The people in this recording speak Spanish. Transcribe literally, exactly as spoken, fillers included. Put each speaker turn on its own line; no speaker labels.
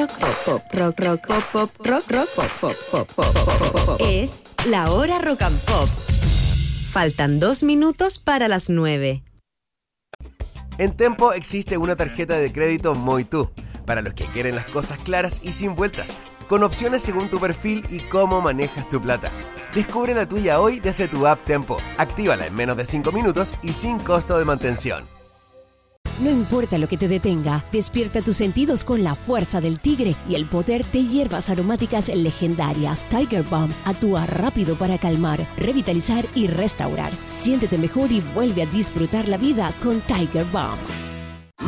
rock, pop, rock, rock, pop, pop, rock, rock, pop, pop, pop, pop, pop. Es la hora rock and pop. Faltan dos minutos para las nueve.
En Tempo existe una tarjeta de crédito Moitú, para los que quieren las cosas claras y sin vueltas, con opciones según tu perfil y cómo manejas tu plata. Descubre la tuya hoy desde tu app Tempo. Actívala en menos de cinco minutos y sin costo de mantención.
No importa lo que te detenga, despierta tus sentidos con la fuerza del tigre y el poder de hierbas aromáticas legendarias. Tiger Balm actúa rápido para calmar, revitalizar y restaurar. Siéntete mejor y vuelve a disfrutar la vida con Tiger Balm.